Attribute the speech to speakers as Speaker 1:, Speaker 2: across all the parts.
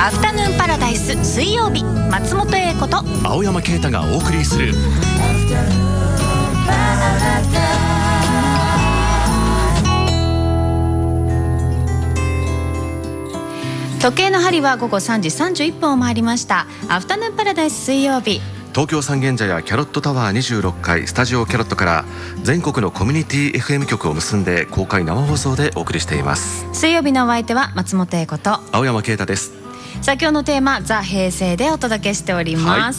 Speaker 1: アフタヌーンパラダイス水曜日、松本英子と
Speaker 2: 青山啓太がお送りする
Speaker 1: 時計の針は午後3時31分を回りました。アフタヌーンパラダイス水曜日、
Speaker 2: 東京三軒茶屋キャロットタワー26階スタジオキャロットから全国のコミュニティ FM 局を結んで公開生放送でお送りしています。
Speaker 1: 水曜日のお相手は松本英子と
Speaker 2: 青山啓太です。
Speaker 1: さあ今日のテーマザ・平成でお届けしております、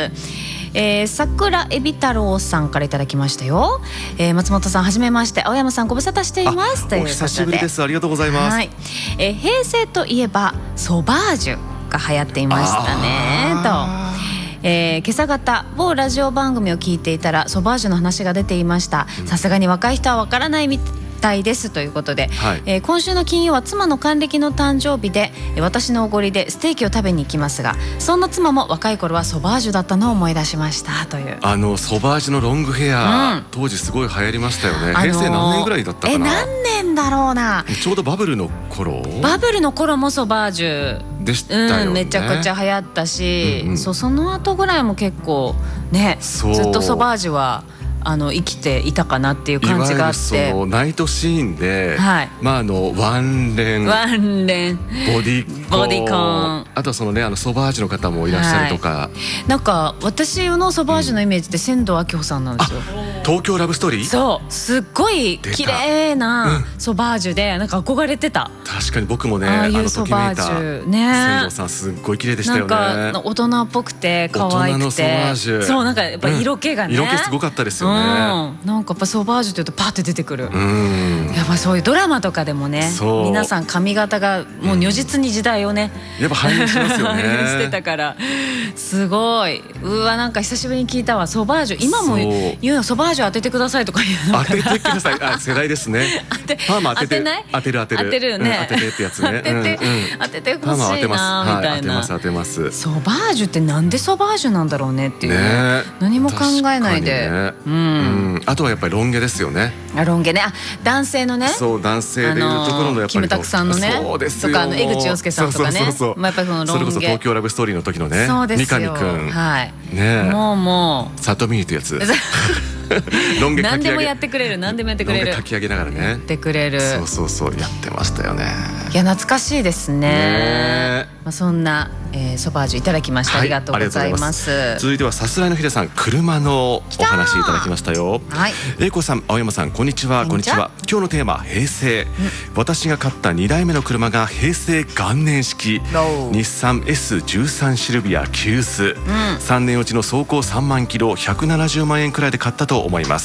Speaker 1: 桜エビ太郎さんからいただきましたよ。松本さんはじめまして、青山さんご無沙汰していますということで、
Speaker 2: お久しぶりです。ありがとうございます、
Speaker 1: はい。平成といえばソバージュが流行っていましたねと、今朝方某ラジオ番組を聞いていたらソバージュの話が出ていました。さすがに若い人はわからないみたいですということで、はい。今週の金曜は妻の還暦の誕生日で私のおごりでステーキを食べに行きますが、そんな妻も若い頃はソバージュだったのを思い出しましたという。
Speaker 2: ソバージュのロングヘア、当時すごい流行りましたよね。平成何年ぐらいだったかな。
Speaker 1: 何年だろうな。
Speaker 2: ちょうどバブルの頃
Speaker 1: もソバージュ
Speaker 2: でしたよね、
Speaker 1: めちゃくちゃ流行ったし、その後ぐらいも結構ね、ずっとソバージュは生きていたかなっていう感じがあって、
Speaker 2: いわゆるそのナイトシーンで、はい、ワンレンボディコン、あとはそのねソバージュの方もいらっしゃるとか、はい、
Speaker 1: なんか私のソバージュのイメージって千堂明穂さんなんですよ。
Speaker 2: 東京ラブストーリー、
Speaker 1: そうすっごい綺麗なソバージュで、なんか憧れてた。
Speaker 2: 確かに僕もね、
Speaker 1: ああいうソバージュね、
Speaker 2: 千堂さんすっごい綺麗でしたよね。
Speaker 1: なんか大人っぽくて可愛くて、大人のソバージュ、そうなんかやっぱ色気がね、
Speaker 2: 色気すごかったですよね。
Speaker 1: なんかやっぱソバージュっていうとパッて出てくる。やっぱそういうドラマとかでもね、皆さん髪型がもう如実に時代をね、
Speaker 2: やっぱ反映しますよね。
Speaker 1: 反映してたからすごい。なんか久しぶりに聞いたわ、ソバージュ。今も言うの、ソバージュ当ててくださいとか言うのかな。
Speaker 2: 当ててください。世代ですね。パーマ当てない？当てる
Speaker 1: 当てるね、
Speaker 2: 当ててってやつね。
Speaker 1: 当ててほしいなみたいな。
Speaker 2: 当てます。
Speaker 1: ソバージュってなんでソバージュなんだろうねっていうね、何も考えないで。
Speaker 2: あとはやっぱりロン毛ですよね。
Speaker 1: ロン毛ね、男性のね、
Speaker 2: そう男性でいうところのやっぱり
Speaker 1: キムタクさんのね、
Speaker 2: そうですよ、
Speaker 1: とか江口洋介さんとかね、やっぱりそのロン毛、
Speaker 2: それこそ東京ラブストーリーの時のね、三上くん、
Speaker 1: はい
Speaker 2: ね、
Speaker 1: もう
Speaker 2: 里見ってやつ。ロン毛
Speaker 1: 何でもやってくれる、何でもやってくれる、
Speaker 2: ロン毛かき上げながらね
Speaker 1: やってくれる。
Speaker 2: そうやってましたよね。
Speaker 1: いや懐かしいですね。そんなソバージュいただきました。ありがとうございます。
Speaker 2: 続いてはさすらいのひでさん、車のお話いただきましたよ。英子さん、青山さん、こんにちは。こんにちは。今日のテーマ平成、私が買った2台目の車が平成元年式日産 S13 シルビアキュース、3年落ちの走行3万キロ170万円くらいで買ったと思います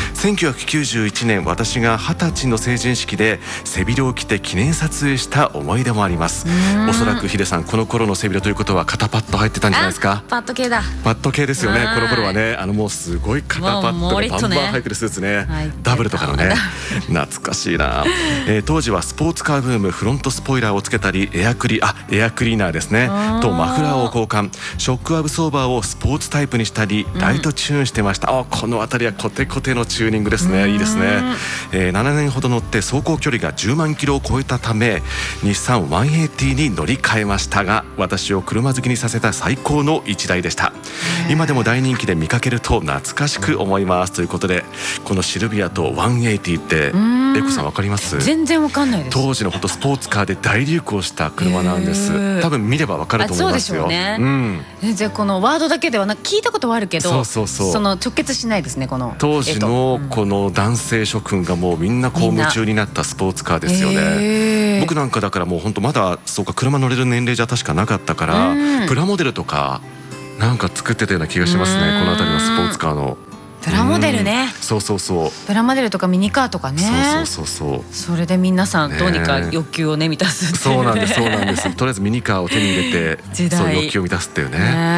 Speaker 2: 。1991年、私が20歳の成人式で背広を着て記念撮影した思い出もあります。おそらくヒデさん、この頃の背広ということは肩パッド入ってたんじゃないですか。
Speaker 1: パッド系だ。
Speaker 2: パッド系ですよね。この頃はね、もうすごい肩パッドがバンバン入ってるスーツね、ダブルとかのね、懐かしいな。当時はスポーツカーブーム、フロントスポイラーをつけたり、エアクリーナーですねとマフラーを交換、ショックアブソーバーをスポーツタイプにしたり、ライトチューンしてました。この辺りはコテコテのチューニングですね。いいですね。7年ほど乗って走行距離が10万キロを超えたため、日産180に乗り換えましたが、私を車好きにさせた最高の一台でした。今でも大人気で見かけると懐かしく思いますということで、このシルビアと180ってエコさんわかります？
Speaker 1: 全然わかんないです。
Speaker 2: 当時のスポーツカーで大流行した車なんです。多分見ればわかると思いますよ。
Speaker 1: そうでしょうね。全然このワードだけではなく聞いたことはあるけど、その直結しないですね。この
Speaker 2: 当時のこの男性諸君がもうみんな夢中になったスポーツカーですよね。僕なんかだからもう本当まだそうか、車乗れる年齢じゃ確かなかったから、プラモデルとかなんか作ってたような気がしますね。この辺りのスポーツカーの
Speaker 1: プラモデルね。
Speaker 2: そう
Speaker 1: プラモデルとかミニカーとかね。それで皆さんどうにか欲求をね満たすっていうね。
Speaker 2: そうなんです。とりあえずミニカーを手に入れてそう欲求を満たすっていうね。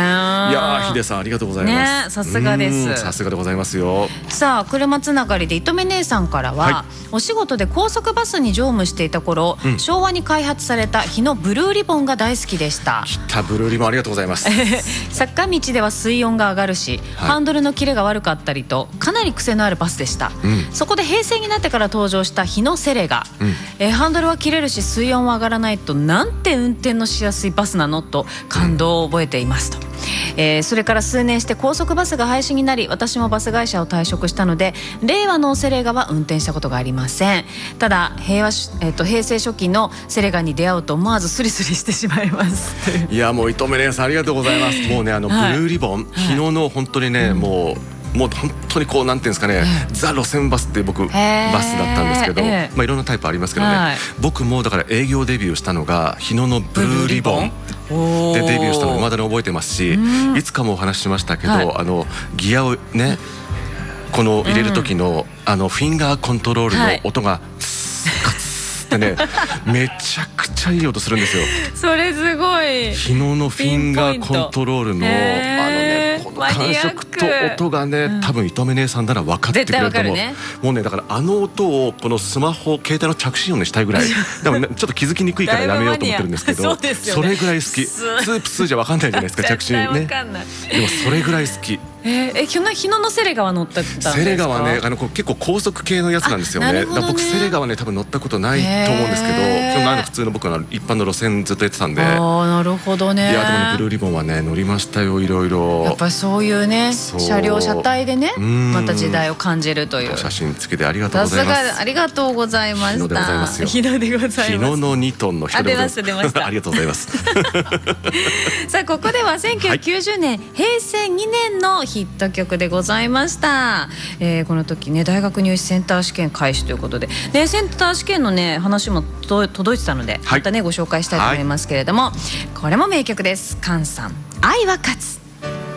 Speaker 2: いやヒデさんありがとうございます。
Speaker 1: ね、さすがです。
Speaker 2: さすがでございますよ。
Speaker 1: さあ車つながりで糸目姉さんからは、はい、お仕事で高速バスに乗務していた頃、昭和に開発された日野ブルーリボンが大好きでした。
Speaker 2: 来た、ブルーリボンありがとうございます。
Speaker 1: 坂道では水温が上がるし、ハンドルのキレが悪かったりとかなり癖のあるバスでした。そこで平成になってから登場した日野セレガ、ハンドルは切れるし水温は上がらないとなんて運転のしやすいバスなのと感動を覚えていますと。それから数年して高速バスが廃止になり、私もバス会社を退職したので令和のセレガは運転したことがありません。ただ平成初期のセレガに出会うと思わずスリスリしてしまいます
Speaker 2: いやもう糸目姉さんありがとうございます。もうねブルーリボン、日野の本当にね、もう本当にこうなんていうんですかね、ザ路線バスって僕バスだったんですけど、いろんなタイプありますけどね、僕もだから営業デビューしたのが日野のブルーリボンでデビューしたのを未だに覚えてますし、いつかもお話ししましたけど、ギアをねこの入れる時のフィンガーコントロールの音がカツってねめちゃくちゃいい音するんですよ。
Speaker 1: それすごい。
Speaker 2: 日野のフィンガーコントロールのこの感触と音がね、多分糸目姉さんなら分かってくれると思う。もうねだから音をこのスマホ携帯の着信音にしたいぐらい。でもねちょっと気づきにくいからやめようと思ってるんですけど、それぐらい好き。スープスーじゃ分かんないじゃないですか着信ね。でもそれぐらい好き。
Speaker 1: 日野のセレガは乗ったんですか？
Speaker 2: セレガはね結構高速系のやつなんですよね。僕セレガはね多分乗ったことないと思うんですけど、今日普通の僕は一般の路線ずっとやってたんで。
Speaker 1: なるほどね。
Speaker 2: いやでもねブルーリボンはね乗りましたよ、いろいろ。
Speaker 1: やっぱりそういうね車両車体でねまた時代を感じるという。
Speaker 2: 写真付きでありがとうございます。
Speaker 1: さすがありがとうございました。
Speaker 2: 日野でございますよ。
Speaker 1: 日野でございます。
Speaker 2: 日野の2トンの人でございます。
Speaker 1: 出ました
Speaker 2: ありがとうございます
Speaker 1: さあここでは1990年、平成2年のヒット曲でございました。この時ね大学入試センター試験開始ということで、センター試験のね話も届いてたので、またねご紹介したいと思いますけれども、これも名曲です。菅さん、愛は勝つ。